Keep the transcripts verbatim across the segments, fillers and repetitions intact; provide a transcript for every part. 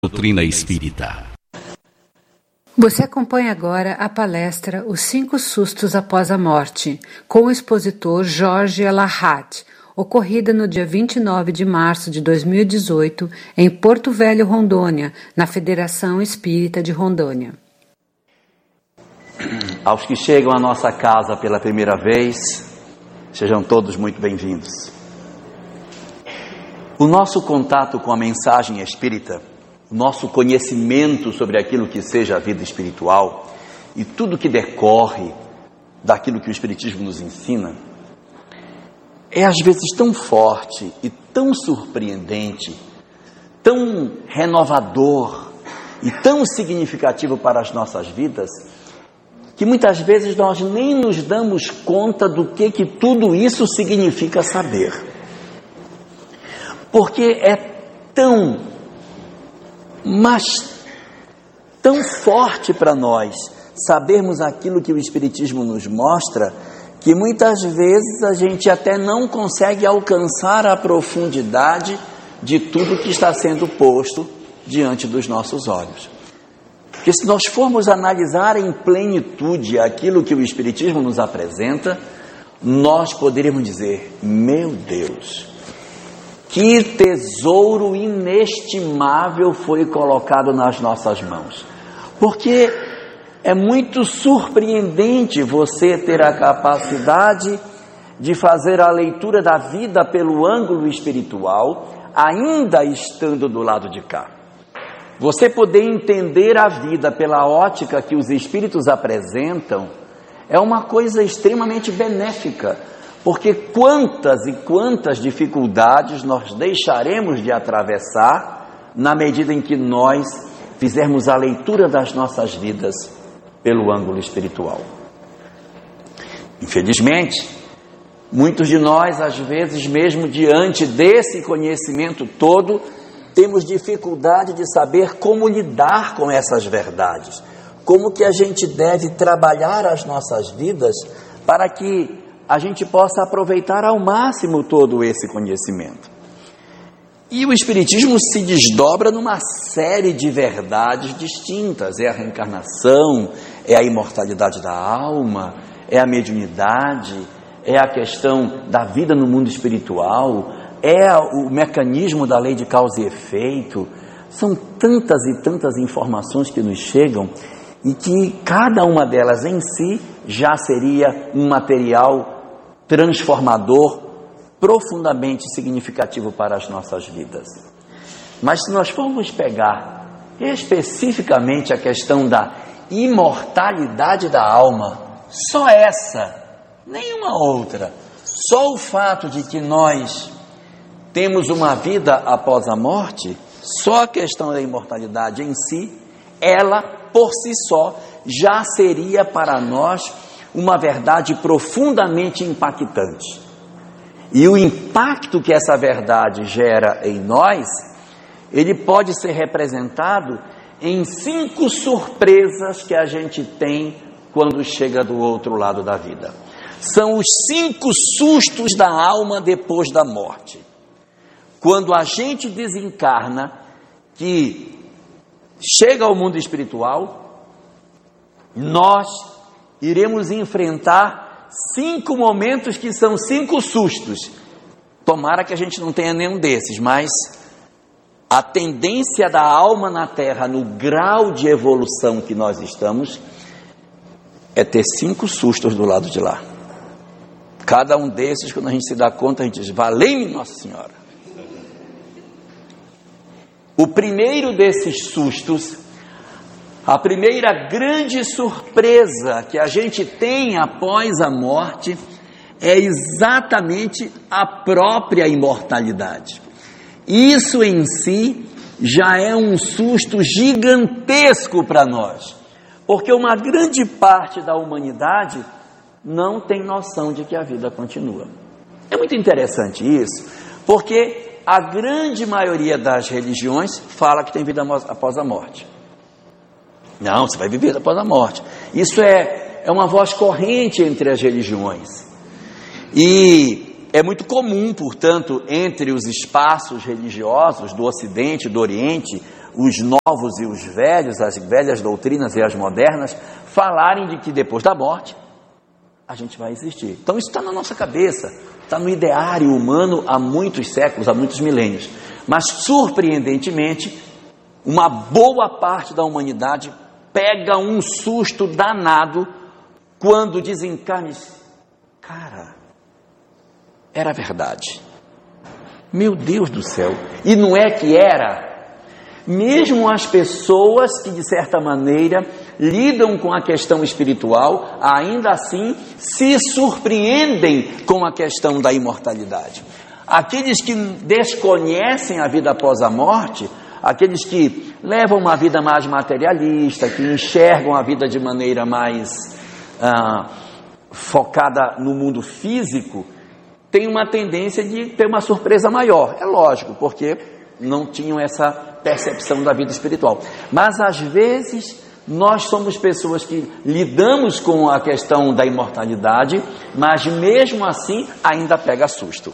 Doutrina Espírita. Você acompanha agora a palestra Os Cinco Sustos Após a Morte, com o expositor Jorge Alahad, ocorrida no dia vinte e nove de março de dois mil e dezoito, em Porto Velho, Rondônia, na Federação Espírita de Rondônia. Aos que chegam à nossa casa pela primeira vez, sejam todos muito bem-vindos. O nosso contato com a mensagem espírita, o nosso conhecimento sobre aquilo que seja a vida espiritual e tudo que decorre daquilo que o Espiritismo nos ensina, é às vezes tão forte e tão surpreendente, tão renovador e tão significativo para as nossas vidas, que muitas vezes nós nem nos damos conta do que, que tudo isso significa saber. Porque é tão, mas tão forte para nós sabermos aquilo que o Espiritismo nos mostra, que muitas vezes a gente até não consegue alcançar a profundidade de tudo que está sendo posto diante dos nossos olhos. Porque se nós formos analisar em plenitude aquilo que o Espiritismo nos apresenta, nós poderíamos dizer: meu Deus, que tesouro inestimável foi colocado nas nossas mãos. Porque é muito surpreendente você ter a capacidade de fazer a leitura da vida pelo ângulo espiritual, ainda estando do lado de cá. Você poder entender a vida pela ótica que os espíritos apresentam é uma coisa extremamente benéfica, porque quantas e quantas dificuldades nós deixaremos de atravessar na medida em que nós fizermos a leitura das nossas vidas pelo ângulo espiritual. Infelizmente, muitos de nós, às vezes, mesmo diante desse conhecimento todo, temos dificuldade de saber como lidar com essas verdades, como que a gente deve trabalhar as nossas vidas para que a gente possa aproveitar ao máximo todo esse conhecimento. E o Espiritismo se desdobra numa série de verdades distintas. É a reencarnação, é a imortalidade da alma, é a mediunidade, é a questão da vida no mundo espiritual, é o mecanismo da lei de causa e efeito. São tantas e tantas informações que nos chegam e que cada uma delas em si já seria um material transformador, profundamente significativo para as nossas vidas. Mas se nós formos pegar especificamente a questão da imortalidade da alma, só essa, nenhuma outra, só o fato de que nós temos uma vida após a morte, só a questão da imortalidade em si, ela por si só já seria para nós uma verdade profundamente impactante. E o impacto que essa verdade gera em nós, ele pode ser representado em cinco surpresas que a gente tem quando chega do outro lado da vida. São os cinco sustos da alma depois da morte. Quando a gente desencarna, que chega ao mundo espiritual, nós iremos enfrentar cinco momentos que são cinco sustos. Tomara que a gente não tenha nenhum desses, mas a tendência da alma na Terra, no grau de evolução que nós estamos, é ter cinco sustos do lado de lá. Cada um desses, quando a gente se dá conta, a gente diz: valei-me Nossa Senhora. O primeiro desses sustos, a primeira grande surpresa que a gente tem após a morte, é exatamente a própria imortalidade. Isso em si já é um susto gigantesco para nós, porque uma grande parte da humanidade não tem noção de que a vida continua. É muito interessante isso, porque a grande maioria das religiões fala que tem vida após a morte. Não, você vai viver após a morte. Isso é, é uma voz corrente entre as religiões. E é muito comum, portanto, entre os espaços religiosos do Ocidente e do Oriente, os novos e os velhos, as velhas doutrinas e as modernas, falarem de que depois da morte a gente vai existir. Então isso está na nossa cabeça, está no ideário humano há muitos séculos, há muitos milênios. Mas surpreendentemente, uma boa parte da humanidade pega um susto danado quando desencarna. Cara, era verdade. Meu Deus do céu. E não é que era. Mesmo as pessoas que de certa maneira lidam com a questão espiritual, ainda assim se surpreendem com a questão da imortalidade. Aqueles que desconhecem a vida após a morte, aqueles que levam uma vida mais materialista, que enxergam a vida de maneira mais ah, focada no mundo físico, tem uma tendência de ter uma surpresa maior. É lógico, porque não tinham essa percepção da vida espiritual. Mas às vezes nós somos pessoas que lidamos com a questão da imortalidade, mas mesmo assim ainda pega susto.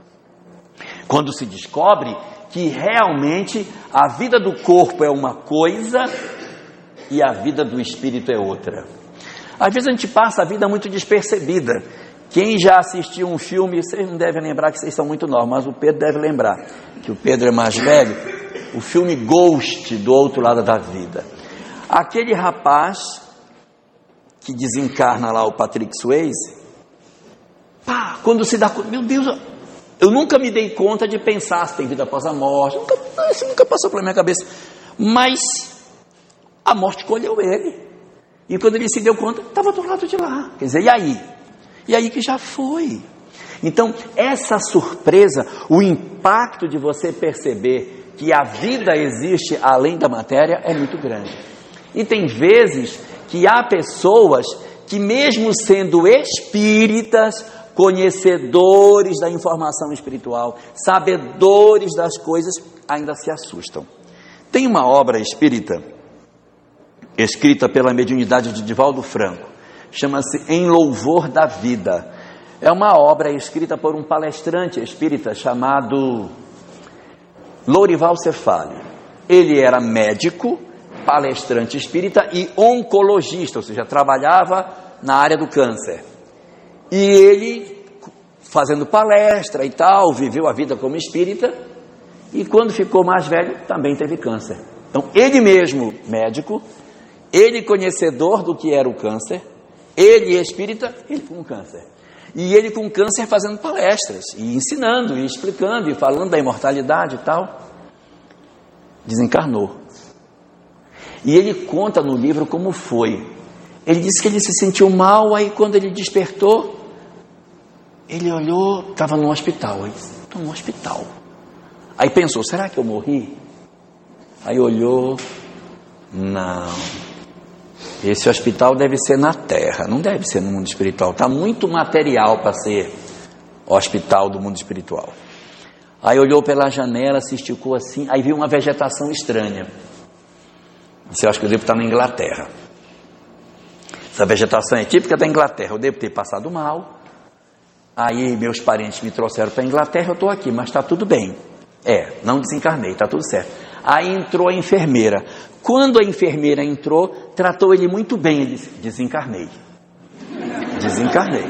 Quando se descobre que realmente a vida do corpo é uma coisa e a vida do espírito é outra. Às vezes a gente passa a vida muito despercebida. Quem já assistiu um filme, vocês não devem lembrar que vocês são muito novos, mas o Pedro deve lembrar, que o Pedro é mais velho, o filme Ghost, Do Outro Lado da Vida. Aquele rapaz que desencarna lá, o Patrick Swayze, pá, quando se dá conta, meu Deus, eu nunca me dei conta de pensar se tem vida após a morte, nunca, isso nunca passou pela minha cabeça, mas a morte colheu ele, e quando ele se deu conta, estava do lado de lá, quer dizer, e aí? E aí que já foi. Então, essa surpresa, o impacto de você perceber que a vida existe além da matéria é muito grande. E tem vezes que há pessoas que, mesmo sendo espíritas, conhecedores da informação espiritual, sabedores das coisas, ainda se assustam. Tem uma obra espírita, escrita pela mediunidade de Divaldo Franco, chama-se Em Louvor da Vida. É uma obra escrita por um palestrante espírita chamado Lourival Cefali. Ele era médico, palestrante espírita e oncologista, ou seja, trabalhava na área do câncer. E ele, fazendo palestra e tal, viveu a vida como espírita, e quando ficou mais velho, também teve câncer. Então, ele mesmo, médico, ele conhecedor do que era o câncer, ele espírita, ele com câncer. E ele com câncer fazendo palestras, e ensinando, e explicando, e falando da imortalidade e tal. Desencarnou. E ele conta no livro como foi. Ele disse que ele se sentiu mal, aí quando ele despertou, ele olhou, estava no hospital. Aí, estou no hospital. Aí pensou, será que eu morri? Aí olhou, não. Esse hospital deve ser na Terra, não deve ser no mundo espiritual. Está muito material para ser hospital do mundo espiritual. Aí olhou pela janela, se esticou assim, aí viu uma vegetação estranha. Você acha que eu devo estar na Inglaterra? Essa vegetação é típica da Inglaterra, eu devo ter passado mal. Aí meus parentes me trouxeram para a Inglaterra, eu estou aqui, mas está tudo bem. É, não desencarnei, está tudo certo. Aí entrou a enfermeira. Quando a enfermeira entrou, tratou ele muito bem. Ele disse, desencarnei. Desencarnei.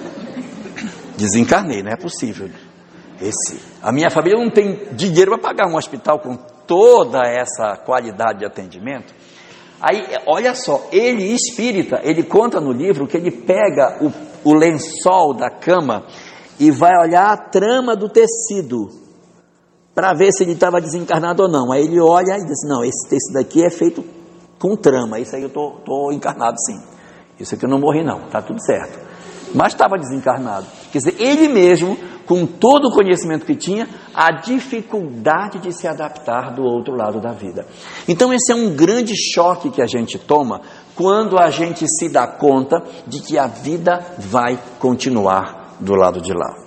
Desencarnei, não é possível. Esse, a minha família não tem dinheiro para pagar um hospital com toda essa qualidade de atendimento. Aí, olha só, ele espírita, ele conta no livro que ele pega o, o lençol da cama e vai olhar a trama do tecido para ver se ele estava desencarnado ou não. Aí ele olha e diz, não, esse tecido aqui é feito com trama, isso aí eu estou encarnado sim, isso aqui eu não morri não, está tudo certo, mas estava desencarnado. Quer dizer, ele mesmo, com todo o conhecimento que tinha, a dificuldade de se adaptar do outro lado da vida. Então esse é um grande choque que a gente toma quando a gente se dá conta de que a vida vai continuar do lado de lá.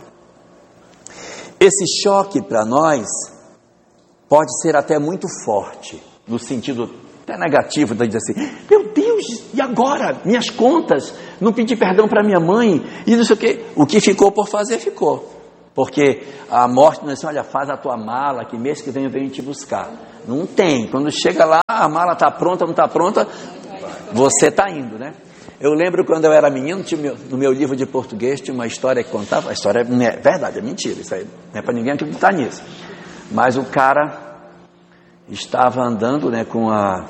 Esse choque para nós pode ser até muito forte, no sentido até negativo, de dizer assim, meu Deus, e agora? Minhas contas, não pedi perdão para minha mãe, e não sei o quê. O que ficou por fazer, ficou. Porque a morte não é assim, olha, faz a tua mala, que mês que vem eu venho te buscar. Não tem. Quando chega lá, a mala está pronta, não está pronta, você está indo, né? Eu lembro quando eu era menino, tinha, no meu livro de português, tinha uma história que contava, a história é verdade, é mentira, isso aí não é para ninguém acreditar nisso. Mas o cara estava andando, né, com a,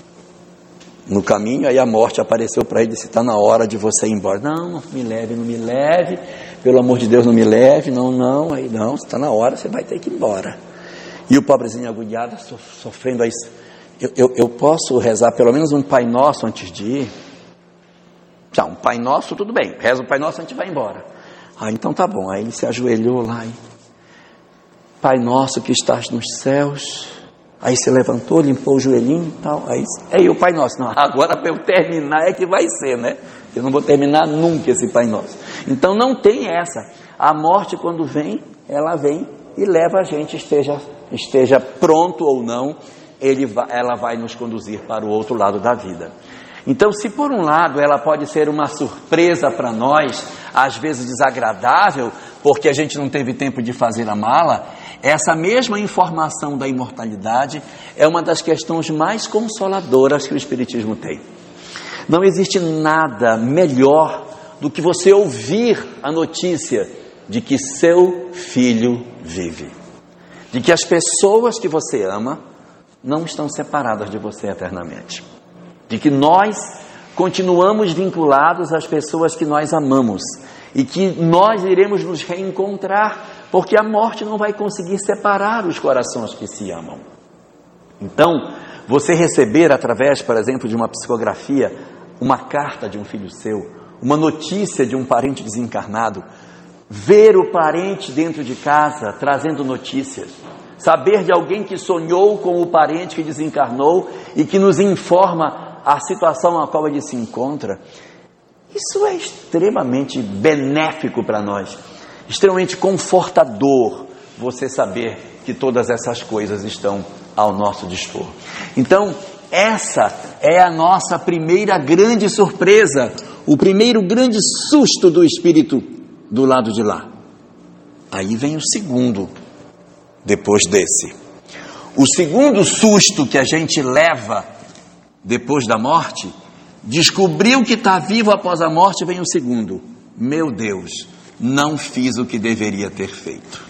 no caminho, aí a morte apareceu para ele e disse, está na hora de você ir embora. Não, não me leve, não me leve, pelo amor de Deus, não me leve, não, não, aí não, está na hora, você vai ter que ir embora. E o pobrezinho agoniado, sofrendo isso. Eu, eu, eu posso rezar pelo menos um Pai Nosso antes de ir? Já, um Pai Nosso, tudo bem, reza o Pai Nosso, a gente vai embora. Ah, então tá bom. Aí ele se ajoelhou lá e, Pai Nosso que estás nos céus. Aí se levantou, limpou o joelhinho e tal. Aí, aí o Pai Nosso, não, agora para eu terminar é que vai ser, né? Eu não vou terminar nunca esse Pai Nosso. Então não tem essa. A morte, quando vem, ela vem e leva a gente, esteja, esteja pronto ou não, ele vai, ela vai nos conduzir para o outro lado da vida. Então, se por um lado ela pode ser uma surpresa para nós, às vezes desagradável, porque a gente não teve tempo de fazer a mala, essa mesma informação da imortalidade é uma das questões mais consoladoras que o Espiritismo tem. Não existe nada melhor do que você ouvir a notícia de que seu filho vive, de que as pessoas que você ama não estão separadas de você eternamente, de que nós continuamos vinculados às pessoas que nós amamos e que nós iremos nos reencontrar, porque a morte não vai conseguir separar os corações que se amam. Então, você receber através, por exemplo, de uma psicografia, uma carta de um filho seu, uma notícia de um parente desencarnado, ver o parente dentro de casa trazendo notícias, saber de alguém que sonhou com o parente que desencarnou e que nos informa a situação na qual ele se encontra, isso é extremamente benéfico para nós, extremamente confortador, você saber que todas essas coisas estão ao nosso dispor. Então, essa é a nossa primeira grande surpresa, o primeiro grande susto do espírito do lado de lá. Aí vem o segundo, depois desse. O segundo susto que a gente leva depois da morte, descobriu que está vivo após a morte, vem o segundo. Meu Deus, não fiz o que deveria ter feito.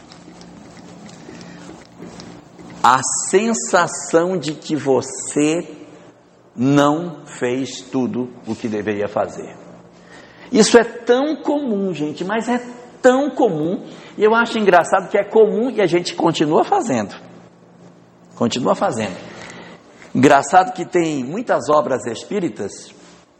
A sensação de que você não fez tudo o que deveria fazer. Isso é tão comum, gente, mas é tão comum, e eu acho engraçado que é comum e a gente continua fazendo. Continua fazendo. Engraçado que tem muitas obras espíritas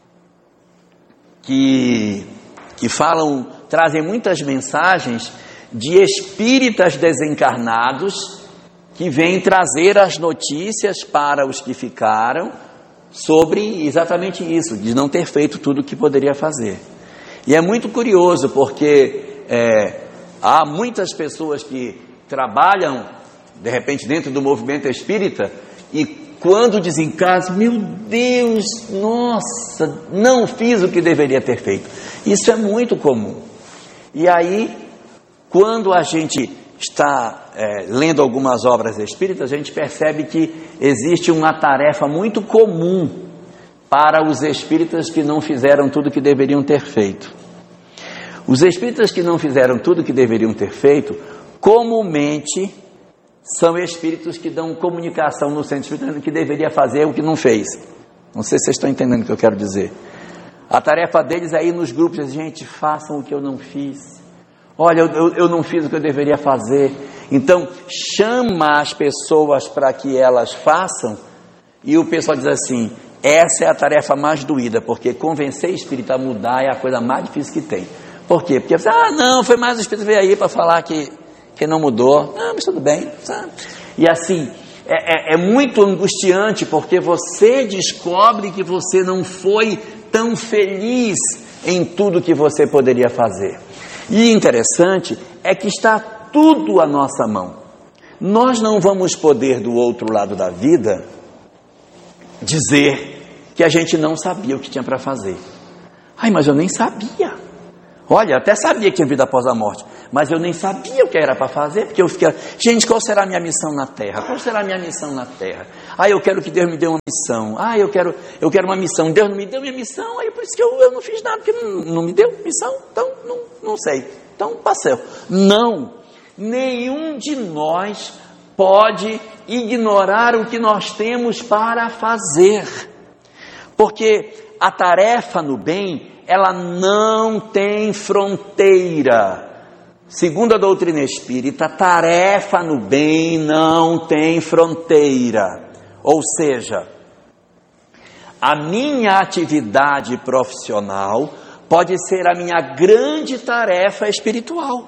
que, que falam, trazem muitas mensagens de espíritas desencarnados que vêm trazer as notícias para os que ficaram sobre exatamente isso, de não ter feito tudo o que poderia fazer. E é muito curioso porque é, há muitas pessoas que trabalham de repente dentro do movimento espírita e quando desencarnam, meu Deus, nossa, não fiz o que deveria ter feito. Isso é muito comum. E aí, quando a gente está é, lendo algumas obras espíritas, a gente percebe que existe uma tarefa muito comum para os espíritas que não fizeram tudo o que deveriam ter feito. Os espíritas que não fizeram tudo o que deveriam ter feito, comumente são espíritos que dão comunicação no centro espírita que deveria fazer o que não fez. Não sei se vocês estão entendendo o que eu quero dizer. A tarefa deles é ir nos grupos e dizer, gente, façam o que eu não fiz. Olha, eu, eu não fiz o que eu deveria fazer. Então, chama as pessoas para que elas façam e o pessoal diz assim, essa é a tarefa mais doída, porque convencer espírita a mudar é a coisa mais difícil que tem. Por quê? Porque, ah, não, foi mais o espírito veio aí para falar que que não mudou, ah, mas tudo bem, sabe? E assim, é, é, é muito angustiante, porque você descobre que você não foi tão feliz em tudo que você poderia fazer. E interessante é que está tudo à nossa mão. Nós não vamos poder do outro lado da vida dizer que a gente não sabia o que tinha para fazer. Ai, mas eu nem sabia. Olha, até sabia que tinha vida após a morte, mas eu nem sabia o que era para fazer, porque eu fiquei, gente, qual será a minha missão na terra? Qual será a minha missão na terra? Ah, eu quero que Deus me dê uma missão. Ah, eu quero, eu quero uma missão. Deus não me deu minha missão, aí por isso que eu, eu não fiz nada, porque não, não me deu missão, então não, não sei. Então passei. Não, nenhum de nós pode ignorar o que nós temos para fazer, porque a tarefa no bem, ela não tem fronteira. Segundo a doutrina espírita, tarefa no bem não tem fronteira. Ou seja, a minha atividade profissional pode ser a minha grande tarefa espiritual.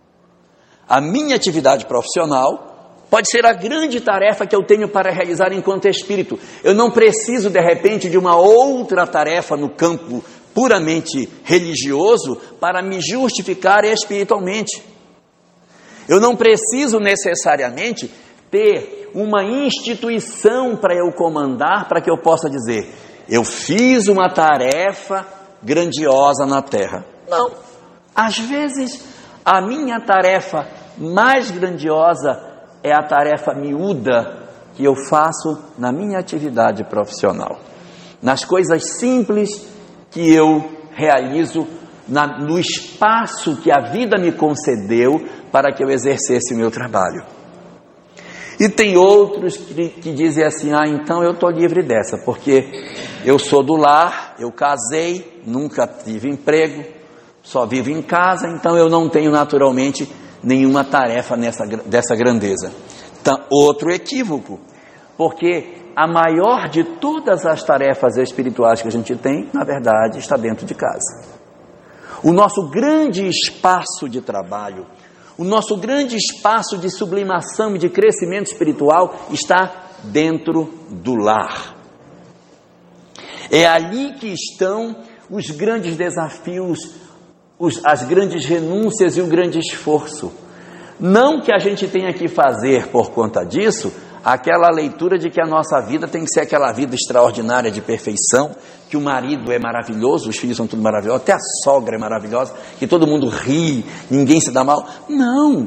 A minha atividade profissional pode ser a grande tarefa que eu tenho para realizar enquanto espírito. Eu não preciso, de repente, de uma outra tarefa no campo puramente religioso para me justificar espiritualmente. Eu não preciso necessariamente ter uma instituição para eu comandar, para que eu possa dizer, eu fiz uma tarefa grandiosa na terra. Não. Às vezes, a minha tarefa mais grandiosa é a tarefa miúda que eu faço na minha atividade profissional. Nas coisas simples que eu realizo na, no espaço que a vida me concedeu para que eu exercesse o meu trabalho. E tem outros que, que dizem assim, ah, então eu estou livre dessa, porque eu sou do lar, eu casei, nunca tive emprego, só vivo em casa, então eu não tenho naturalmente nenhuma tarefa nessa, dessa grandeza. Então, outro equívoco, porque a maior de todas as tarefas espirituais que a gente tem, na verdade, está dentro de casa. O nosso grande espaço de trabalho, o nosso grande espaço de sublimação e de crescimento espiritual está dentro do lar. É ali que estão os grandes desafios, os, as grandes renúncias e o grande esforço. Não que a gente tenha que fazer por conta disso aquela leitura de que a nossa vida tem que ser aquela vida extraordinária de perfeição, que o marido é maravilhoso, os filhos são tudo maravilhosos, até a sogra é maravilhosa, que todo mundo ri, ninguém se dá mal. Não!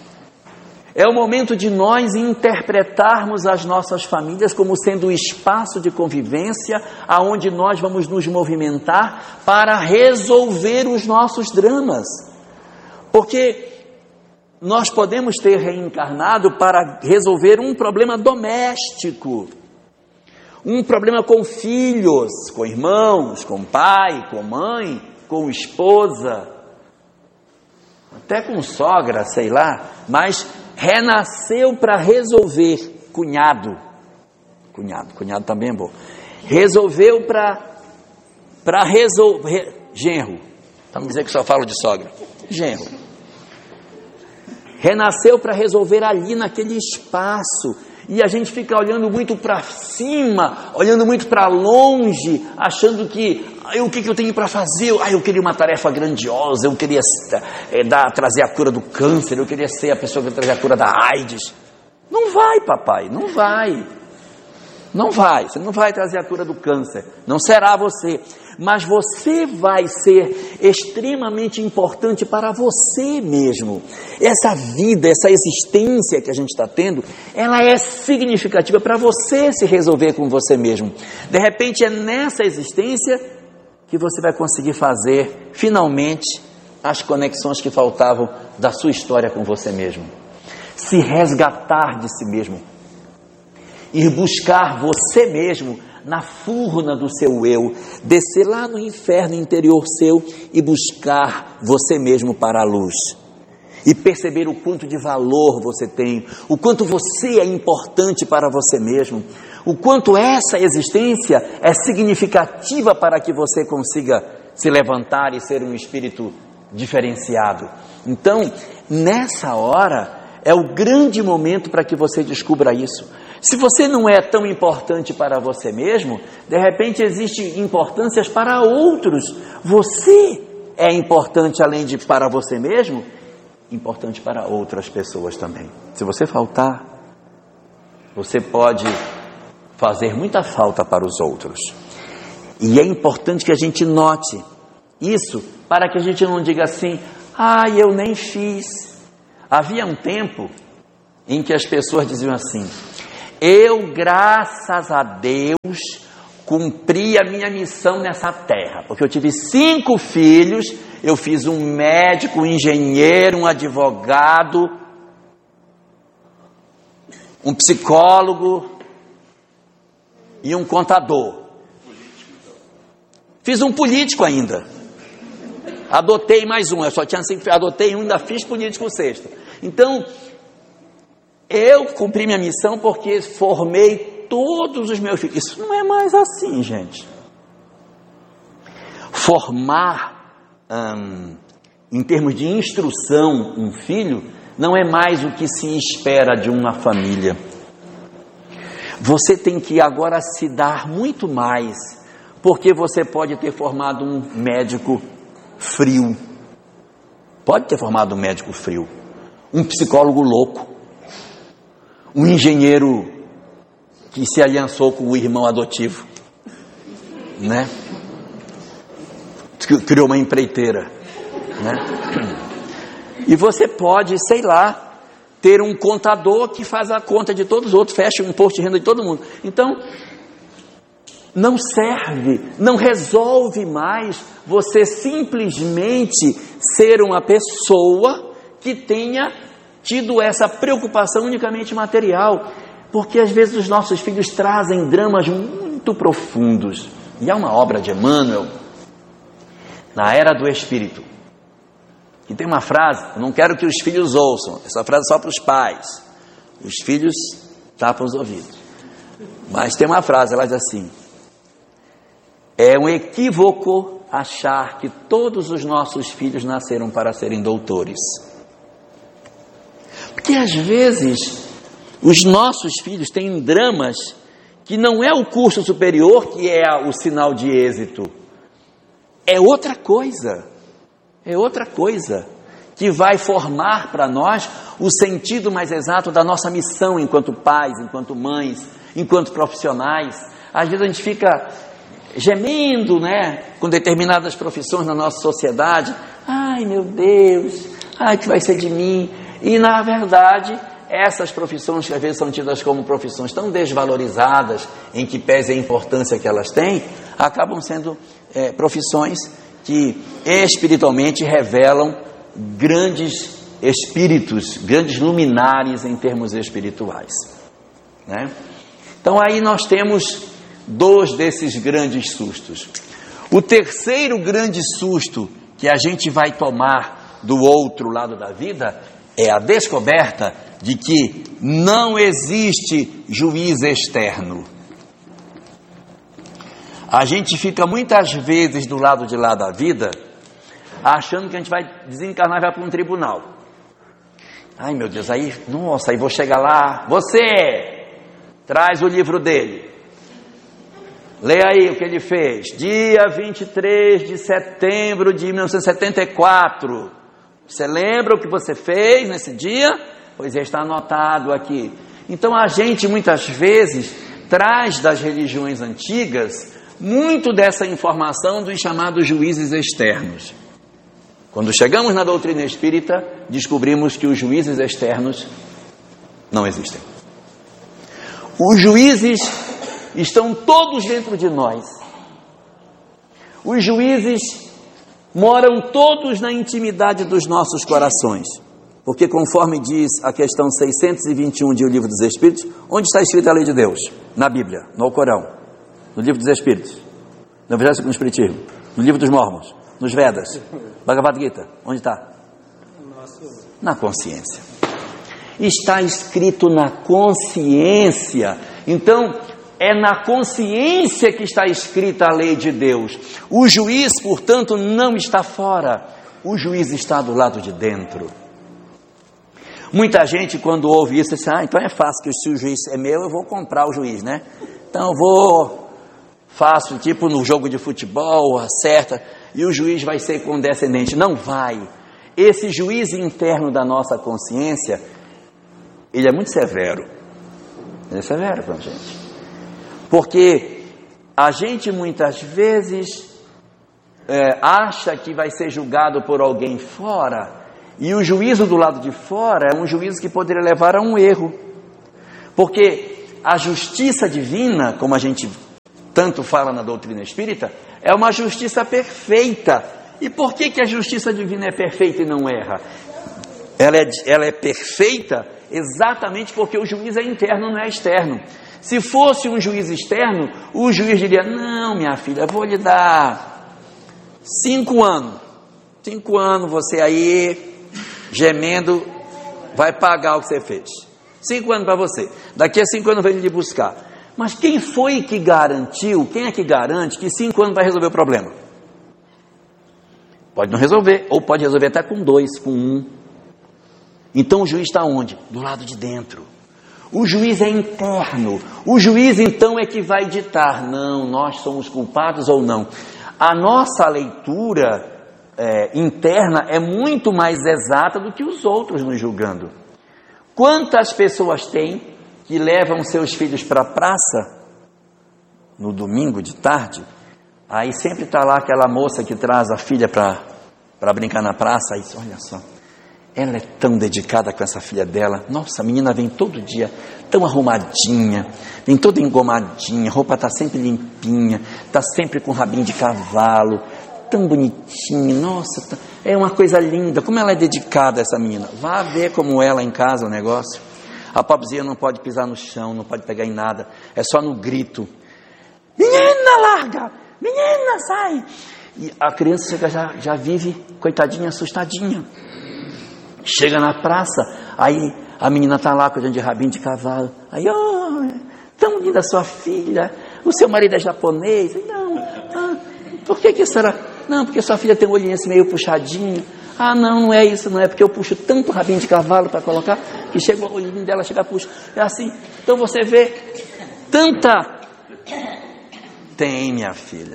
É o momento de nós interpretarmos as nossas famílias como sendo o espaço de convivência aonde nós vamos nos movimentar para resolver os nossos dramas. Porque nós podemos ter reencarnado para resolver um problema doméstico, um problema com filhos, com irmãos, com pai, com mãe, com esposa, até com sogra, sei lá, mas renasceu para resolver, cunhado, cunhado, cunhado também é bom, resolveu para, para resolver, genro, para não dizer que só falo de sogra, genro, renasceu para resolver ali naquele espaço, e a gente fica olhando muito para cima, olhando muito para longe, achando que, ah, o que, que eu tenho para fazer? Ah, eu queria uma tarefa grandiosa, eu queria é, dar, trazer a cura do câncer, eu queria ser a pessoa que trazer a cura da AIDS. Não vai, papai, não vai. Não vai, você não vai trazer a cura do câncer, não será você, mas você vai ser extremamente importante para você mesmo. Essa vida, essa existência que a gente está tendo, ela é significativa para você se resolver com você mesmo. De repente é nessa existência que você vai conseguir fazer, finalmente, as conexões que faltavam da sua história com você mesmo. Se resgatar de si mesmo. Ir buscar você mesmo na furna do seu eu, descer lá no inferno interior seu e buscar você mesmo para a luz. E perceber o quanto de valor você tem, o quanto você é importante para você mesmo, o quanto essa existência é significativa para que você consiga se levantar e ser um espírito diferenciado. Então, nessa hora, é o grande momento para que você descubra isso. Se você não é tão importante para você mesmo, de repente existem importâncias para outros. Você é importante além de para você mesmo, importante para outras pessoas também. Se você faltar, você pode fazer muita falta para os outros. E é importante que a gente note isso, para que a gente não diga assim, Ah, eu nem fiz. Havia um tempo em que as pessoas diziam assim: eu, graças a Deus, cumpri a minha missão nessa terra, porque eu tive cinco filhos, eu fiz um médico, um engenheiro, um advogado, um psicólogo e um contador. Fiz um político ainda. Adotei mais um, eu só tinha cinco, adotei um, ainda fiz político o sexto. Então, eu cumpri minha missão porque formei todos os meus filhos. Isso não é mais assim, gente. Formar, hum, em termos de instrução, um filho, não é mais o que se espera de uma família. Você tem que agora se dar muito mais, porque você pode ter formado um médico frio. Pode ter formado um médico frio. Um psicólogo louco. Um engenheiro que se aliançou com o irmão adotivo, né? Criou uma empreiteira, né? E você pode, sei lá, ter um contador que faz a conta de todos os outros, fecha o imposto de renda de todo mundo. Então, não serve, não resolve mais você simplesmente ser uma pessoa que tenha tido essa preocupação unicamente material, porque às vezes os nossos filhos trazem dramas muito profundos. E há uma obra de Emmanuel, Na Era do Espírito, que tem uma frase, eu não quero que os filhos ouçam, essa frase é só para os pais, os filhos tapam os ouvidos, mas tem uma frase, ela diz assim: é um equívoco achar que todos os nossos filhos nasceram para serem doutores. Porque às vezes os nossos filhos têm dramas que não é o curso superior que é o sinal de êxito. É outra coisa. É outra coisa que vai formar para nós o sentido mais exato da nossa missão enquanto pais, enquanto mães, enquanto profissionais. Às vezes a gente fica gemendo, né, com determinadas profissões na nossa sociedade. Ai, meu Deus, ai, o que vai ser de mim? E, na verdade, essas profissões que às vezes são tidas como profissões tão desvalorizadas, em que pese a importância que elas têm, acabam sendo é, profissões que espiritualmente revelam grandes espíritos, grandes luminares em termos espirituais, né? Então aí nós temos dois desses grandes sustos. O terceiro grande susto que a gente vai tomar do outro lado da vida é a descoberta de que não existe juiz externo. A gente fica muitas vezes do lado de lá da vida, achando que a gente vai desencarnar e vai para um tribunal. Ai, meu Deus, aí, nossa, aí vou chegar lá, você, traz o livro dele. Lê aí o que ele fez. Dia vinte e três de setembro de mil novecentos e setenta e quatro. Você lembra o que você fez nesse dia? Pois é, está anotado aqui. Então a gente muitas vezes traz das religiões antigas muito dessa informação dos chamados juízes externos. Quando chegamos na doutrina espírita, descobrimos que os juízes externos não existem. Os juízes estão todos dentro de nós. Os juízes moram todos na intimidade dos nossos corações. Porque conforme diz a questão seiscentos e vinte e um de O Livro dos Espíritos, onde está escrita a lei de Deus? Na Bíblia, no Alcorão, no Livro dos Espíritos, no Evangelho segundo o Espiritismo, no Livro dos Mormons, nos Vedas, Bhagavad Gita, onde está? Na consciência. Está escrito na consciência. Então, é na consciência que está escrita a lei de Deus. O juiz, portanto, não está fora. O juiz está do lado de dentro. Muita gente, quando ouve isso, diz: ah, então é fácil, que se o juiz é meu, eu vou comprar o juiz, né? Então eu vou, faço tipo no jogo de futebol, acerta, e o juiz vai ser condescendente. Não vai. Esse juiz interno da nossa consciência, ele é muito severo. Ele é severo com a gente. Porque a gente muitas vezes é, acha que vai ser julgado por alguém fora, e o juízo do lado de fora é um juízo que poderia levar a um erro, porque a justiça divina, como a gente tanto fala na doutrina espírita, é uma justiça perfeita. E por que que a justiça divina é perfeita e não erra? Ela é, ela é perfeita exatamente porque o juiz é interno, não é externo. Se fosse um juiz externo, o juiz diria: não, minha filha, vou lhe dar cinco anos. Cinco anos você aí, gemendo, vai pagar o que você fez. Cinco anos para você. Daqui a cinco anos vem lhe buscar. Mas quem foi que garantiu, quem é que garante que cinco anos vai resolver o problema? Pode não resolver, ou pode resolver até com dois, com um. Então o juiz está onde? Do lado de dentro. O juiz é interno. O juiz então é que vai ditar: não, nós somos culpados ou não. A nossa leitura é, interna é muito mais exata do que os outros nos julgando. Quantas pessoas tem que levam seus filhos para a praça no domingo de tarde? Aí sempre está lá aquela moça que traz a filha para para brincar na praça. Aí, olha só, ela é tão dedicada com essa filha dela. Nossa, a menina vem todo dia tão arrumadinha, vem toda engomadinha, a roupa está sempre limpinha, está sempre com rabinho de cavalo, tão bonitinha. Nossa, tá, é uma coisa linda. Como ela é dedicada, essa menina. Vá ver como ela em casa o negócio. A pobrezinha não pode pisar no chão, não pode pegar em nada, é só no grito: menina, larga! Menina, sai! E a criança chega, já, já vive, coitadinha, assustadinha. Chega na praça, aí a menina está lá cuidando de rabinho de cavalo. Aí, oh, tão linda sua filha, o seu marido é japonês. Não, ah, por que que será? Não, porque sua filha tem um olhinho assim meio puxadinho. Ah, não, não é isso, não é porque eu puxo tanto rabinho de cavalo para colocar, que chega o olhinho dela, chega, puxa. É assim. Então você vê tanta... Tem, minha filha.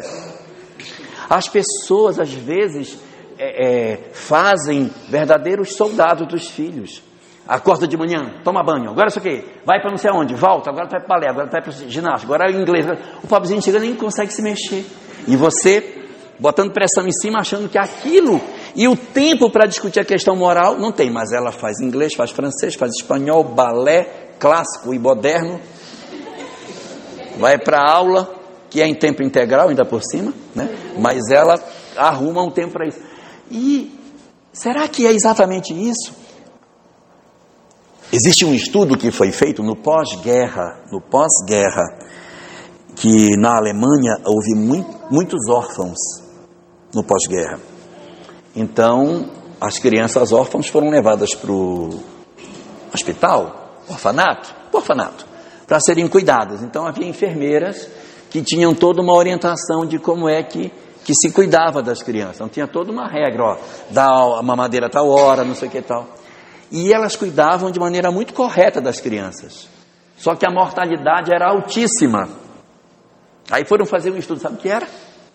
As pessoas, às vezes, é, é, fazem verdadeiros soldados dos filhos. Acorda de manhã, toma banho, agora isso aqui, vai para não sei aonde, volta, agora vai para balé, agora vai para ginástica, agora é inglês. O pobrezinho chega nem consegue se mexer. E você botando pressão em cima, achando que aquilo, e o tempo para discutir a questão moral, não tem, mas ela faz inglês, faz francês, faz espanhol, balé, clássico e moderno, vai para a aula, que é em tempo integral, ainda por cima, né? Mas ela arruma um tempo para isso. E será que é exatamente isso? Existe um estudo que foi feito no pós-guerra, no pós-guerra, que na Alemanha houve muito, muitos órfãos no pós-guerra. Então, as crianças órfãs foram levadas para o hospital, orfanato, orfanato, para serem cuidadas. Então, havia enfermeiras que tinham toda uma orientação de como é que, que se cuidava das crianças. Então, tinha toda uma regra, ó, dá a mamadeira a tal hora, não sei o que tal. E elas cuidavam de maneira muito correta das crianças. Só que a mortalidade era altíssima. Aí foram fazer um estudo, sabe o que era?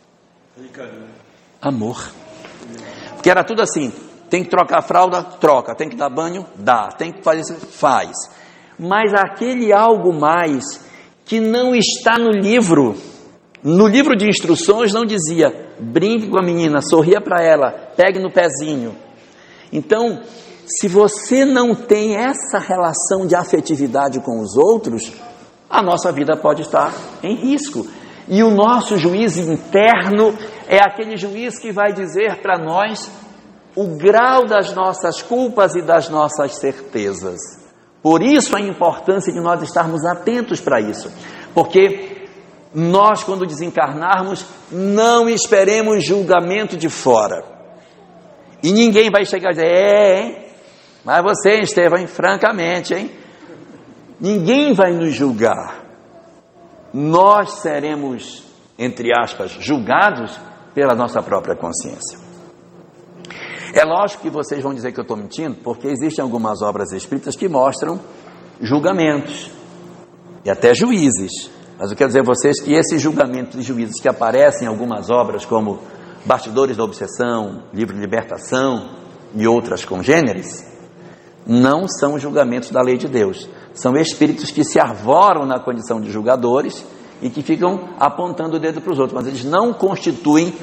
Amor. Porque era tudo assim: tem que trocar a fralda, troca, tem que dar banho, dá, tem que fazer isso, faz. Mas aquele algo mais que não está no livro, no livro de instruções não dizia: brinque com a menina, sorria para ela, pegue no pezinho. Então, se você não tem essa relação de afetividade com os outros, a nossa vida pode estar em risco. E o nosso juiz interno é aquele juiz que vai dizer para nós o grau das nossas culpas e das nossas certezas. Por isso a importância de nós estarmos atentos para isso. Porque nós, quando desencarnarmos, não esperemos julgamento de fora. E ninguém vai chegar e dizer: é, hein? Mas você, Estevão, hein? Francamente, hein? Ninguém vai nos julgar. Nós seremos, entre aspas, julgados pela nossa própria consciência. É lógico que vocês vão dizer que eu estou mentindo, porque existem algumas obras espíritas que mostram julgamentos e até juízes. Mas eu quero dizer a vocês que esses julgamentos e juízes que aparecem em algumas obras, como Bastidores da Obsessão, Livro de Libertação e outras congêneres, não são julgamentos da lei de Deus. São espíritos que se arvoram na condição de julgadores e que ficam apontando o dedo para os outros, mas eles não constituem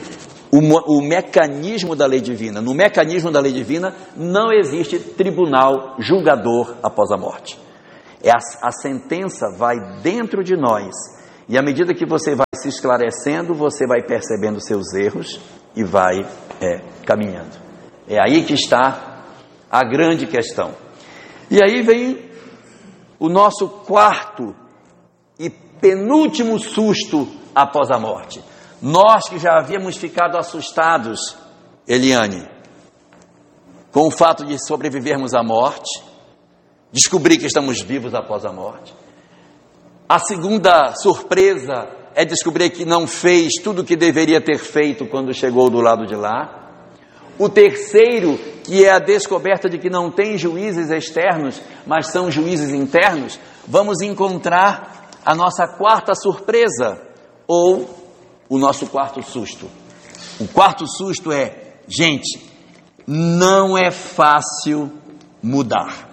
o, o mecanismo da lei divina. No mecanismo da lei divina não existe tribunal julgador após a morte. É a, a sentença vai dentro de nós, e à medida que você vai se esclarecendo, você vai percebendo seus erros e vai é, caminhando. É aí que está a grande questão. E aí vem o nosso quarto e penúltimo susto após a morte. Nós que já havíamos ficado assustados, Eliane, com o fato de sobrevivermos à morte, descobrir que estamos vivos após a morte. A segunda surpresa é descobrir que não fez tudo o que deveria ter feito quando chegou do lado de lá. O terceiro, que é a descoberta de que não tem juízes externos, mas são juízes internos. Vamos encontrar a nossa quarta surpresa, ou o nosso quarto susto. O quarto susto é, gente, não é fácil mudar.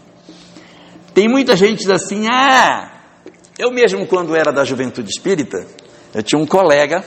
Tem muita gente que diz assim, ah, eu mesmo quando era da juventude espírita, eu tinha um colega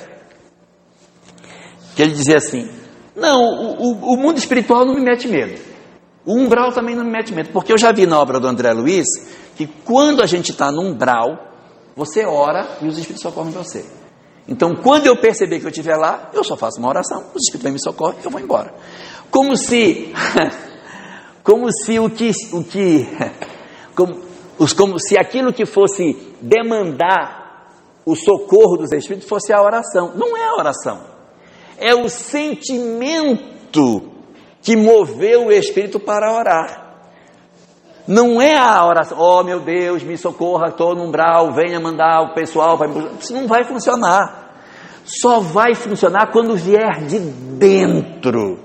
que ele dizia assim, não, o, o, o mundo espiritual não me mete medo, o umbral também não me mete medo, porque eu já vi na obra do André Luiz, que quando a gente está no umbral, você ora e os espíritos socorrem você. Então quando eu perceber que eu estiver lá, eu só faço uma oração, os espíritos vêm me socorrem e eu vou embora. Como se, como se o que, o que como, os, como se aquilo que fosse demandar o socorro dos espíritos fosse a oração. Não é a oração. É o sentimento que moveu o espírito para orar. Não é a oração, oh meu Deus, me socorra, estou no umbral, venha mandar o pessoal, para... isso não vai funcionar. Só vai funcionar quando vier de dentro.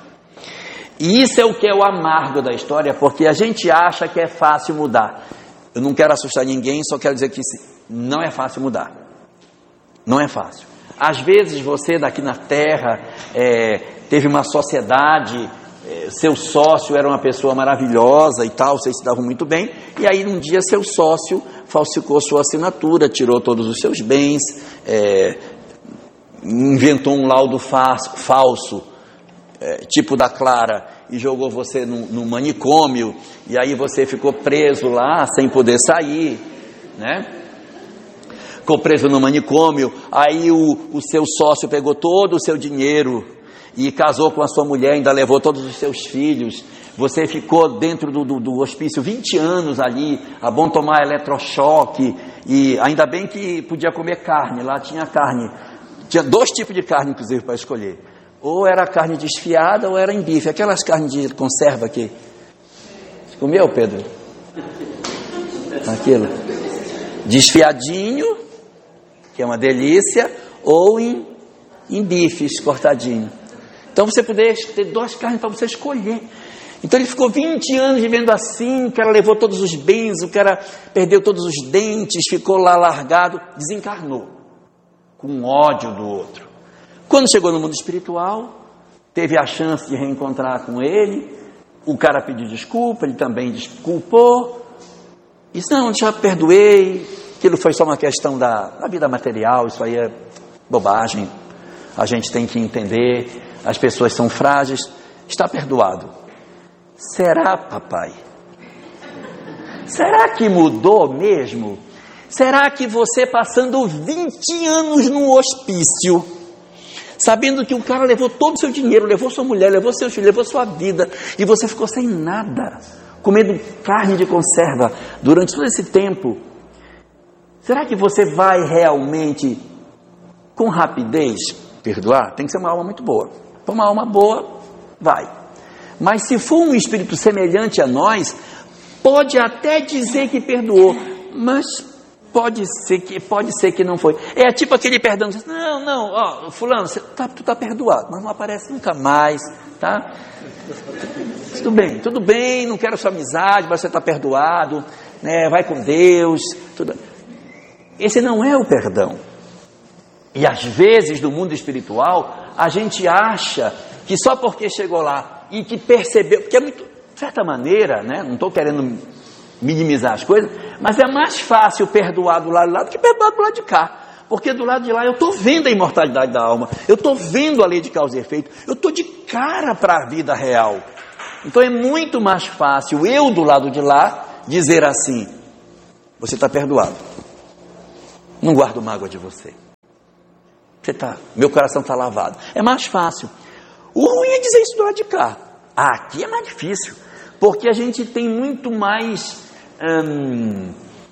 E isso é o que é o amargo da história, porque a gente acha que é fácil mudar. Eu não quero assustar ninguém, só quero dizer que não é fácil mudar. Não é fácil. Às vezes você daqui na Terra é, teve uma sociedade, é, seu sócio era uma pessoa maravilhosa e tal, vocês se davam muito bem, e aí um dia seu sócio falsificou sua assinatura, tirou todos os seus bens, é, inventou um laudo falso, é, tipo da Clara, e jogou você no, no manicômio, e aí você ficou preso lá sem poder sair, né? Ficou preso no manicômio, aí o, o seu sócio pegou todo o seu dinheiro e casou com a sua mulher, ainda levou todos os seus filhos, você ficou dentro do, do, do hospício vinte anos ali, a bom tomar eletrochoque, e ainda bem que podia comer carne, lá tinha carne, tinha dois tipos de carne inclusive para escolher, ou era carne desfiada ou era em bife, aquelas carnes de conserva que, você comeu, Pedro? Aquilo, desfiadinho, que é uma delícia, ou em, em bifes cortadinho. Então você poderia ter duas carnes para você escolher. Então ele ficou vinte anos vivendo assim, o cara levou todos os bens, o cara perdeu todos os dentes, ficou lá largado, desencarnou, com ódio do outro. Quando chegou no mundo espiritual, teve a chance de reencontrar com ele, o cara pediu desculpa, ele também desculpou, disse, não, já perdoei, aquilo foi só uma questão da, da vida material, isso aí é bobagem, a gente tem que entender, as pessoas são frágeis, está perdoado. Será, papai? Será que mudou mesmo? Será que você passando vinte anos num hospício, sabendo que o cara levou todo o seu dinheiro, levou sua mulher, levou seus filhos, levou sua vida, e você ficou sem nada, comendo carne de conserva durante todo esse tempo, será que você vai realmente, com rapidez, perdoar? Tem que ser uma alma muito boa. For uma alma boa, vai. Mas se for um espírito semelhante a nós, pode até dizer que perdoou, mas pode ser que, pode ser que não foi. É tipo aquele perdão, não, não, ó, fulano, você tá, tu está perdoado, mas não aparece nunca mais, tá? Tudo bem, tudo bem, não quero sua amizade, mas você está perdoado, né? Vai com Deus, tudo bem. Esse não é o perdão. E às vezes no mundo espiritual a gente acha que só porque chegou lá e que percebeu, porque é muito, de certa maneira, né, não estou querendo minimizar as coisas, mas é mais fácil perdoar do lado de lá do que perdoar do lado de cá, Porque do lado de lá eu estou vendo a imortalidade da alma, eu estou vendo a lei de causa e efeito, eu estou de cara para a vida real. Então é muito mais fácil eu do lado de lá dizer assim: você está perdoado, não guardo mágoa de você, você tá, meu coração está lavado. É mais fácil. O ruim é dizer isso do lado de cá. Ah, aqui é mais difícil, porque a gente tem muito mais hum,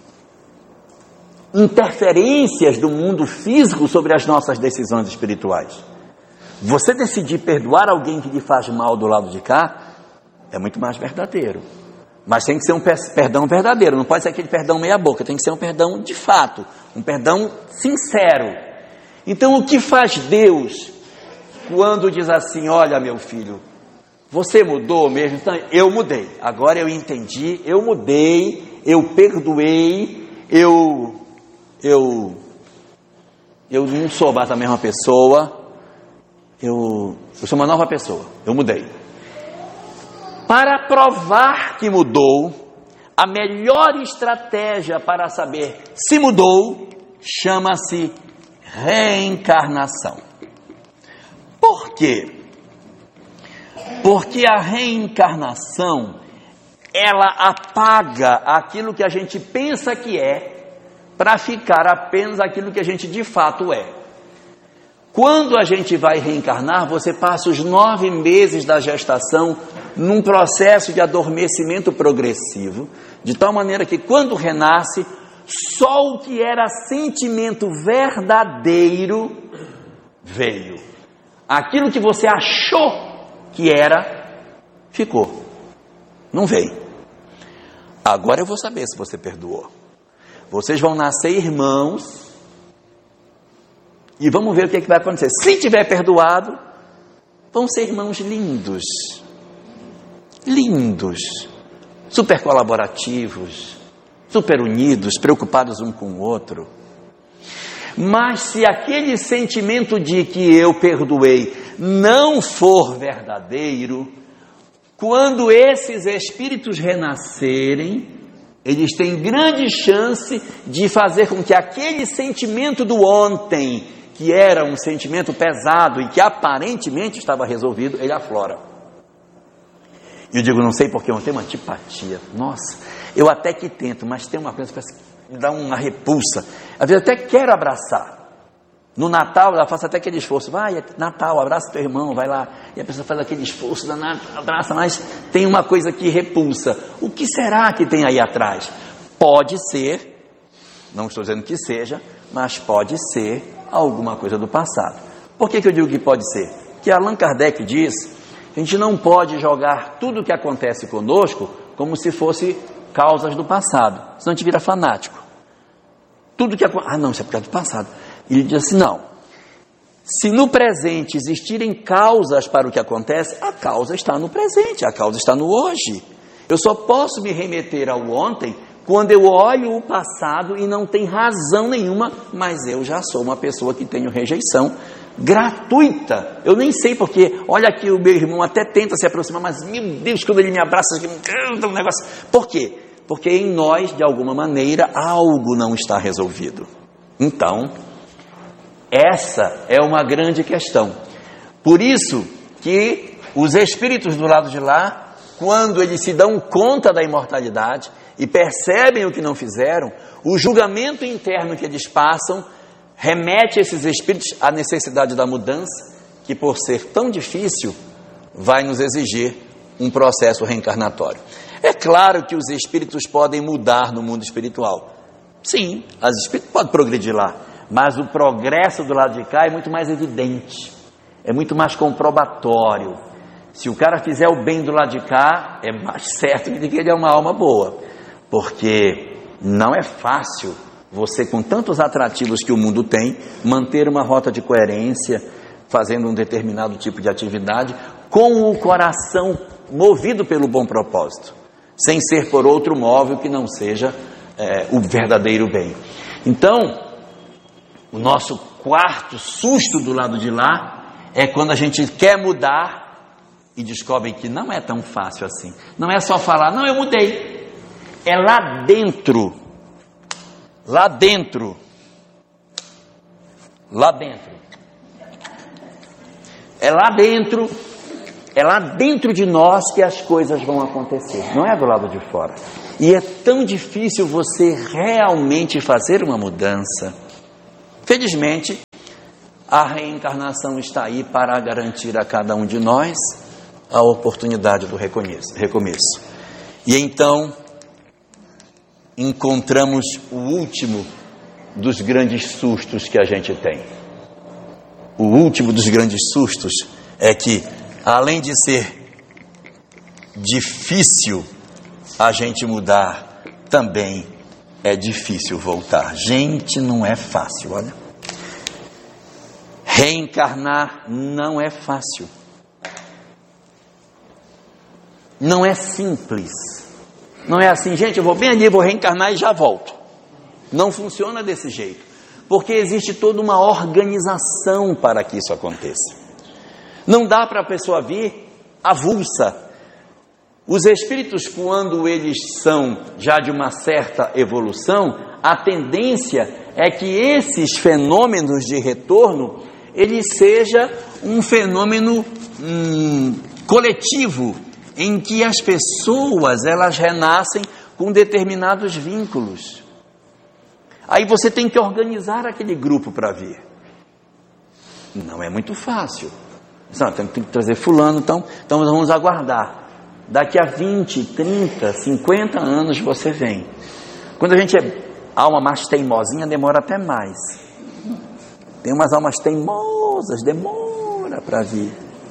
interferências do mundo físico sobre as nossas decisões espirituais. Você decidir perdoar alguém que lhe faz mal do lado de cá é muito mais verdadeiro, mas tem que ser um perdão verdadeiro, não pode ser aquele perdão meia boca, tem que ser um perdão de fato, um perdão sincero. Então o que faz Deus quando diz assim: olha, meu filho, você mudou mesmo? Então, eu mudei, agora eu entendi, eu mudei, eu perdoei, eu eu eu não sou mais a mesma pessoa, eu, eu sou uma nova pessoa, eu mudei. Para provar que mudou, a melhor estratégia para saber se mudou chama-se reencarnação. Por quê? Porque a reencarnação, ela apaga aquilo que a gente pensa que é, para ficar apenas aquilo que a gente de fato é. Quando a gente vai reencarnar, você passa os nove meses da gestação num processo de adormecimento progressivo, de tal maneira que quando renasce, só o que era sentimento verdadeiro veio. Aquilo que você achou que era, ficou. Não veio. Agora eu vou saber se você perdoou. Vocês vão nascer irmãos e vamos ver o que, é que vai acontecer. Se tiver perdoado, vão ser irmãos lindos. Lindos. Super colaborativos. Super unidos, preocupados um com o outro. Mas se aquele sentimento de que eu perdoei não for verdadeiro, quando esses espíritos renascerem, eles têm grande chance de fazer com que aquele sentimento do ontem, que era um sentimento pesado e que aparentemente estava resolvido, ele aflora. E eu digo, não sei porque eu tenho uma antipatia. Nossa, eu até que tento, mas tem uma coisa que me dá uma repulsa. Às vezes eu até quero abraçar. No Natal, ela faz até aquele esforço. Vai, Natal, abraça teu irmão, vai lá. E a pessoa faz aquele esforço danado, abraça, mas tem uma coisa que repulsa. O que será que tem aí atrás? Pode ser, não estou dizendo que seja, mas pode ser alguma coisa do passado. Por que que eu digo que pode ser? Porque Allan Kardec diz, a gente não pode jogar tudo o que acontece conosco como se fosse causas do passado, senão a gente vira fanático. Tudo que acontece, ah não, isso é por causa do passado. E ele diz assim, não, se no presente existirem causas para o que acontece, a causa está no presente, a causa está no hoje. Eu só posso me remeter ao ontem quando eu olho o passado e não tem razão nenhuma, mas eu já sou uma pessoa que tenho rejeição gratuita. Eu nem sei porque, olha aqui o meu irmão até tenta se aproximar, mas meu Deus, quando ele me abraça, um negócio. Por quê? Porque em nós, de alguma maneira, algo não está resolvido. Então, essa é uma grande questão. Por isso que os espíritos do lado de lá, quando eles se dão conta da imortalidade e percebem o que não fizeram, o julgamento interno que eles passam remete esses espíritos à necessidade da mudança, que por ser tão difícil, vai nos exigir um processo reencarnatório. É claro que os espíritos podem mudar no mundo espiritual. Sim, as espíritos podem progredir lá, mas o progresso do lado de cá é muito mais evidente, é muito mais comprobatório. Se o cara fizer o bem do lado de cá, é mais certo de que ele é uma alma boa, porque não é fácil você, com tantos atrativos que o mundo tem, manter uma rota de coerência, fazendo um determinado tipo de atividade, com o coração movido pelo bom propósito, sem ser por outro móvel que não seja é, o verdadeiro bem. Então, o nosso quarto susto do lado de lá é quando a gente quer mudar e descobre que não é tão fácil assim. Não é só falar, não, eu mudei. É lá dentro, lá dentro, lá dentro. É lá dentro, é lá dentro de nós que as coisas vão acontecer, não é do lado de fora. E é tão difícil você realmente fazer uma mudança. Felizmente, a reencarnação está aí para garantir a cada um de nós a oportunidade do recomeço. E então, encontramos o último dos grandes sustos que a gente tem. O último dos grandes sustos é que, além de ser difícil a gente mudar, também é difícil voltar. Gente, não é fácil, olha. Reencarnar não é fácil. Não é simples. Não é assim, gente, eu vou bem ali, vou reencarnar e já volto. Não funciona desse jeito. Porque existe toda uma organização para que isso aconteça. Não dá para a pessoa vir avulsa. Os espíritos, quando eles são já de uma certa evolução, a tendência é que esses fenômenos de retorno, ele seja um fenômeno hum, coletivo, em que as pessoas, elas renascem com determinados vínculos. Aí você tem que organizar aquele grupo para vir. Não é muito fácil. Não, tem que trazer fulano, então, então nós vamos aguardar. Daqui a vinte, trinta, cinquenta anos você vem. Quando a gente é alma mais teimosinha, demora até mais. Tem umas almas teimosas, demora para vir.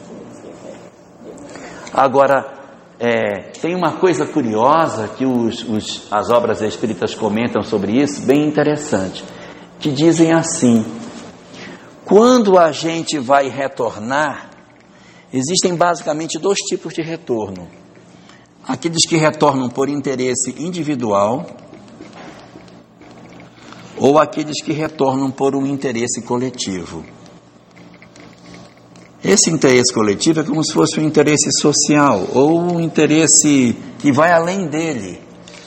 Agora, é, tem uma coisa curiosa que os, os, as obras espíritas comentam sobre isso, bem interessante, que dizem assim: quando a gente vai retornar, existem basicamente dois tipos de retorno. Aqueles que retornam por interesse individual ou aqueles que retornam por um interesse coletivo. Esse interesse coletivo é como se fosse um interesse social ou um interesse que vai além dele.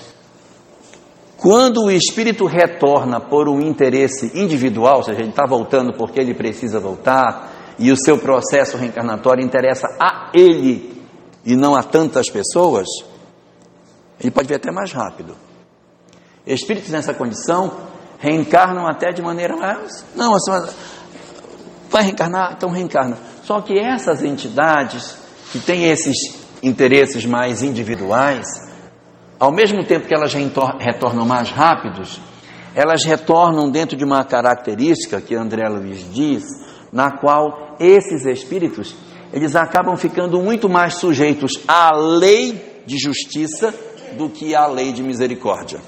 Quando o espírito retorna por um interesse individual, ou seja, ele está voltando porque ele precisa voltar e o seu processo reencarnatório interessa a ele e não a tantas pessoas, ele pode vir até mais rápido. Espíritos nessa condição reencarnam até de maneira mais... Não, assim, vai reencarnar? Então reencarna. Só que essas entidades que têm esses interesses mais individuais, ao mesmo tempo que elas retornam mais rápidos, elas retornam dentro de uma característica que André Luiz diz, na qual esses espíritos, eles acabam ficando muito mais sujeitos à lei de justiça do que à lei de misericórdia.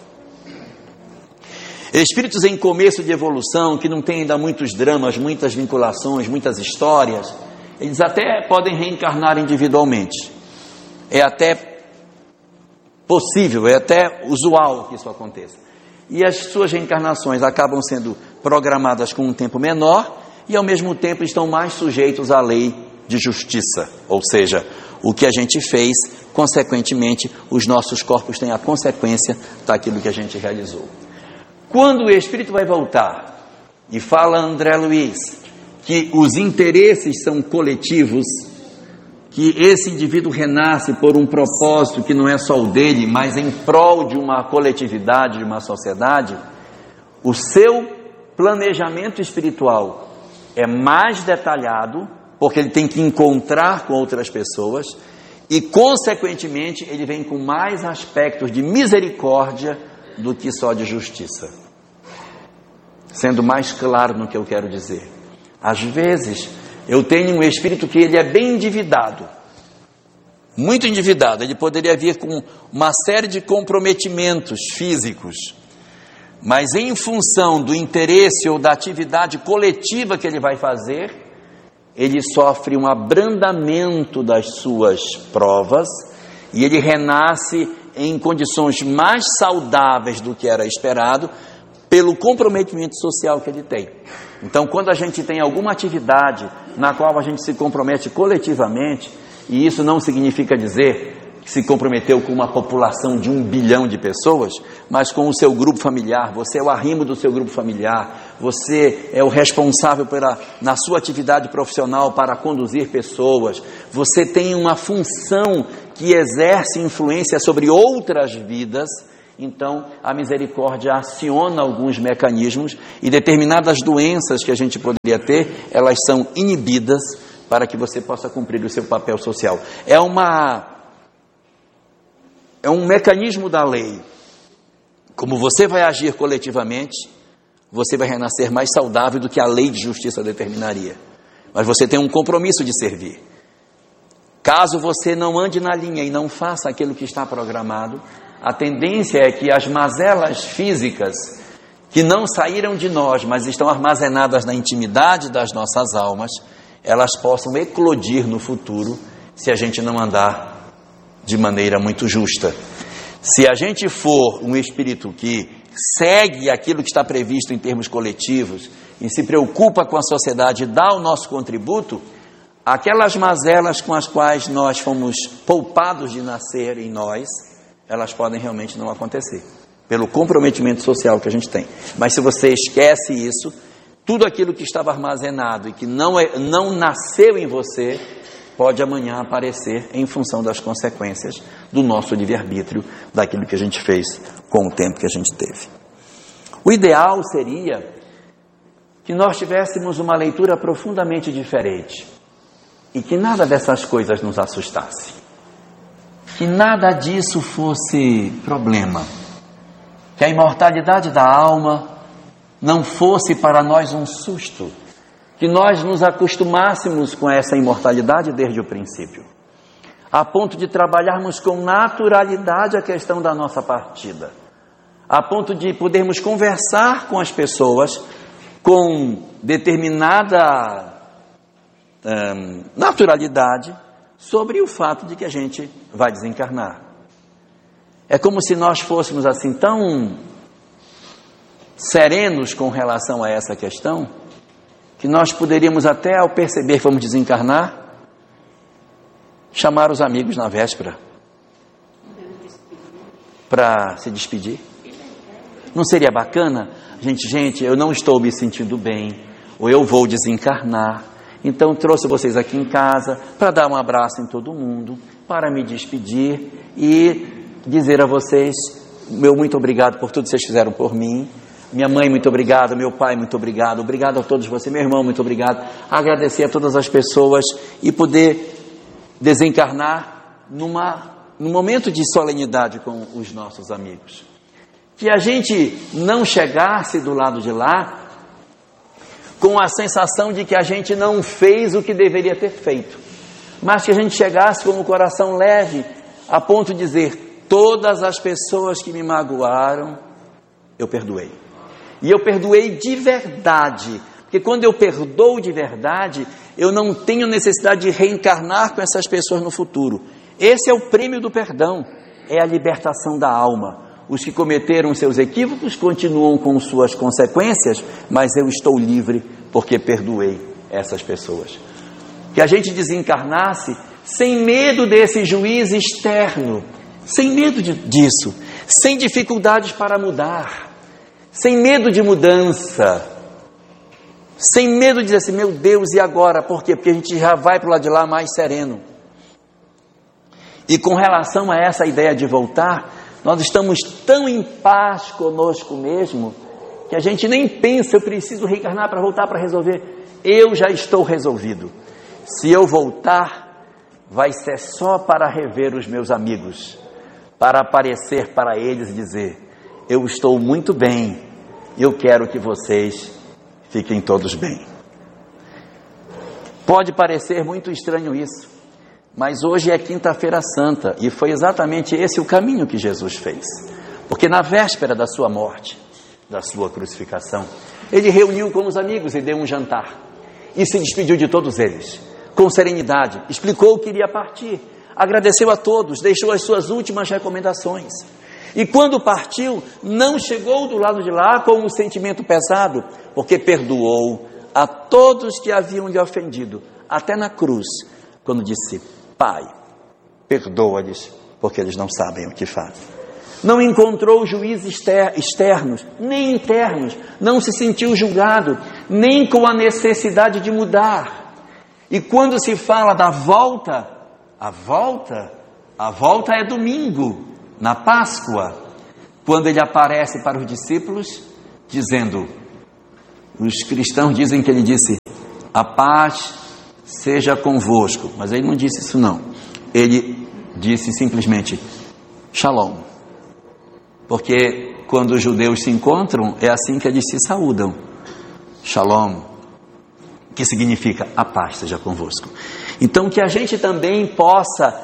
Espíritos em começo de evolução, que não têm ainda muitos dramas, muitas vinculações, muitas histórias, eles até podem reencarnar individualmente. É até possível, é até usual que isso aconteça. E as suas reencarnações acabam sendo programadas com um tempo menor e ao mesmo tempo estão mais sujeitos à lei de justiça, ou seja, o que a gente fez, consequentemente, os nossos corpos têm a consequência daquilo que a gente realizou. Quando o espírito vai voltar, e fala André Luiz, que os interesses são coletivos, que esse indivíduo renasce por um propósito que não é só o dele, mas em prol de uma coletividade, de uma sociedade, o seu planejamento espiritual é mais detalhado, porque ele tem que encontrar com outras pessoas, e consequentemente ele vem com mais aspectos de misericórdia do que só de justiça. Sendo mais claro no que eu quero dizer, às vezes eu tenho um espírito que ele é bem endividado, muito endividado, ele poderia vir com uma série de comprometimentos físicos, mas em função do interesse ou da atividade coletiva que ele vai fazer, ele sofre um abrandamento das suas provas e ele renasce em condições mais saudáveis do que era esperado, pelo comprometimento social que ele tem. Então, quando a gente tem alguma atividade na qual a gente se compromete coletivamente, e isso não significa dizer que se comprometeu com uma população de um bilhão de pessoas, mas com o seu grupo familiar, você é o arrimo do seu grupo familiar, você é o responsável pela, na sua atividade profissional para conduzir pessoas, você tem uma função que exerce influência sobre outras vidas, então a misericórdia aciona alguns mecanismos e determinadas doenças que a gente poderia ter, elas são inibidas para que você possa cumprir o seu papel social. É uma, é um mecanismo da lei. Como você vai agir coletivamente, você vai renascer mais saudável do que a lei de justiça determinaria. Mas você tem um compromisso de servir. Caso você não ande na linha e não faça aquilo que está programado, a tendência é que as mazelas físicas, que não saíram de nós, mas estão armazenadas na intimidade das nossas almas, elas possam eclodir no futuro, se a gente não andar de maneira muito justa. Se a gente for um espírito que segue aquilo que está previsto em termos coletivos e se preocupa com a sociedade e dá o nosso contributo, aquelas mazelas com as quais nós fomos poupados de nascer em nós, elas podem realmente não acontecer, pelo comprometimento social que a gente tem. Mas se você esquece isso, tudo aquilo que estava armazenado e que não, é, não nasceu em você, pode amanhã aparecer em função das consequências do nosso livre-arbítrio, daquilo que a gente fez com o tempo que a gente teve. O ideal seria que nós tivéssemos uma leitura profundamente diferente e que nada dessas coisas nos assustasse, que nada disso fosse problema, que a imortalidade da alma não fosse para nós um susto, que nós nos acostumássemos com essa imortalidade desde o princípio, a ponto de trabalharmos com naturalidade a questão da nossa partida, a ponto de podermos conversar com as pessoas com determinada hum, naturalidade sobre o fato de que a gente vai desencarnar. É como se nós fôssemos assim tão serenos com relação a essa questão, que nós poderíamos até, ao perceber que vamos desencarnar, chamar os amigos na véspera para se despedir. Não seria bacana? Gente, gente, eu não estou me sentindo bem, ou eu vou desencarnar, então trouxe vocês aqui em casa para dar um abraço em todo mundo, para me despedir e dizer a vocês, meu muito obrigado por tudo que vocês fizeram por mim. Minha mãe, muito obrigado. Meu pai, muito obrigado. Obrigado a todos vocês. Meu irmão, muito obrigado. Agradecer a todas as pessoas e poder desencarnar numa, num momento de solenidade com os nossos amigos. Que a gente não chegasse do lado de lá com a sensação de que a gente não fez o que deveria ter feito, mas que a gente chegasse com o coração leve a ponto de dizer, todas as pessoas que me magoaram, eu perdoei. E eu perdoei de verdade, porque quando eu perdoo de verdade, eu não tenho necessidade de reencarnar com essas pessoas no futuro. Esse é o prêmio do perdão, é a libertação da alma. Os que cometeram seus equívocos continuam com suas consequências, mas eu estou livre porque perdoei essas pessoas. Que a gente desencarnasse sem medo desse juiz externo, sem medo de, disso, sem dificuldades para mudar, sem medo de mudança, sem medo de dizer assim, meu Deus, e agora? Por quê? Porque a gente já vai para o lado de lá mais sereno. E com relação a essa ideia de voltar, nós estamos tão em paz conosco mesmo, que a gente nem pensa, eu preciso reencarnar para voltar para resolver. Eu já estou resolvido. Se eu voltar, vai ser só para rever os meus amigos, para aparecer para eles e dizer, eu estou muito bem, eu quero que vocês fiquem todos bem. Pode parecer muito estranho isso, mas hoje é quinta-feira santa, e foi exatamente esse o caminho que Jesus fez, porque na véspera da sua morte, da sua crucificação, ele reuniu com os amigos e deu um jantar, e se despediu de todos eles, com serenidade, explicou que iria partir, agradeceu a todos, deixou as suas últimas recomendações, e quando partiu, não chegou do lado de lá com um sentimento pesado, porque perdoou a todos que haviam lhe ofendido, até na cruz, quando disse, Pai, perdoa-lhes, porque eles não sabem o que fazem. não encontrou juízes externos, nem internos, não se sentiu julgado, nem com a necessidade de mudar. E quando se fala da volta, a volta, a volta é domingo, na Páscoa, quando ele aparece para os discípulos, dizendo, os cristãos dizem que ele disse, a paz seja convosco, mas ele não disse isso não, ele disse simplesmente, shalom, porque quando os judeus se encontram, é assim que eles se saúdam, shalom, que significa a paz seja convosco. Então que a gente também possa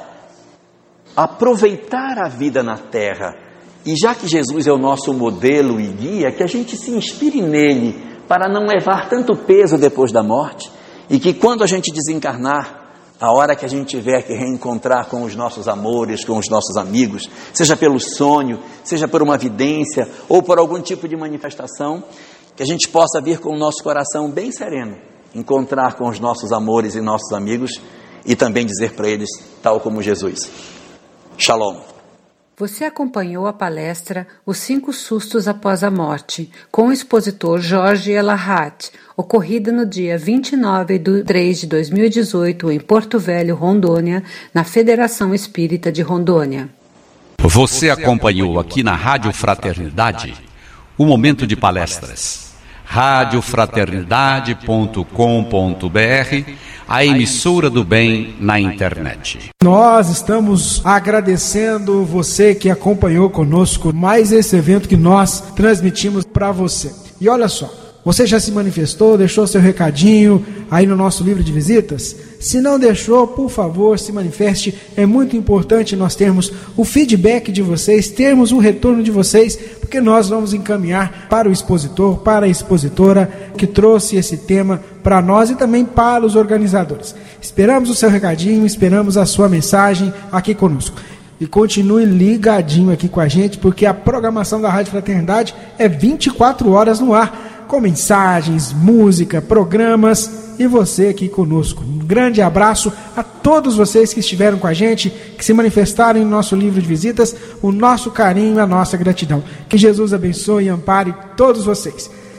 aproveitar a vida na terra, e já que Jesus é o nosso modelo e guia, que a gente se inspire nele, para não levar tanto peso depois da morte, e que quando a gente desencarnar, a hora que a gente tiver que reencontrar com os nossos amores, com os nossos amigos, seja pelo sonho, seja por uma vidência, ou por algum tipo de manifestação, que a gente possa vir com o nosso coração bem sereno, encontrar com os nossos amores e nossos amigos, e também dizer para eles, tal como Jesus, Shalom. Você acompanhou a palestra Os Cinco Sustos Após a Morte, com o expositor Jorge Elahat, ocorrida no dia vinte e nove de três de dois mil e dezoito em Porto Velho, Rondônia, na Federação Espírita de Rondônia. Você acompanhou aqui na Rádio Fraternidade o momento de palestras. rádio fraternidade ponto com ponto b r, a emissora do bem na internet. Nós estamos agradecendo você que acompanhou conosco mais esse evento que nós transmitimos para você. E olha só, você já se manifestou, deixou seu recadinho aí no nosso livro de visitas? Se não deixou, por favor, se manifeste. É muito importante nós termos o feedback de vocês, termos o retorno de vocês, porque nós vamos encaminhar para o expositor, para a expositora que trouxe esse tema para nós e também para os organizadores. Esperamos o seu recadinho, esperamos a sua mensagem aqui conosco. E continue ligadinho aqui com a gente, porque a programação da Rádio Fraternidade é vinte e quatro horas no ar, com mensagens, música, programas e você aqui conosco. Um grande abraço a todos vocês que estiveram com a gente, que se manifestaram em nosso livro de visitas, o nosso carinho e a nossa gratidão. Que Jesus abençoe e ampare todos vocês.